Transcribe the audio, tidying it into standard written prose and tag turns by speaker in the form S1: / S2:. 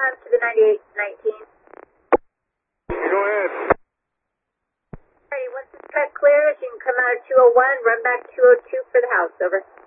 S1: to the 9819.
S2: Go ahead.
S1: Alrighty, once the track clears, you can come out of 201, run back 202 for the house, over.